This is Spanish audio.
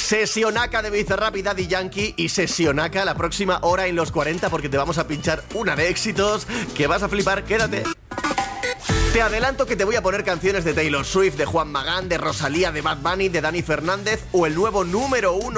Sesionaca de Bizarrap y Daddy Yankee y sesionaca la próxima hora en los 40 porque te vamos a pinchar una de éxitos que vas a flipar, quédate. Te adelanto que te voy a poner canciones de Taylor Swift, de Juan Magán, de Rosalía, de Bad Bunny, de Dani Fernández o el nuevo número 1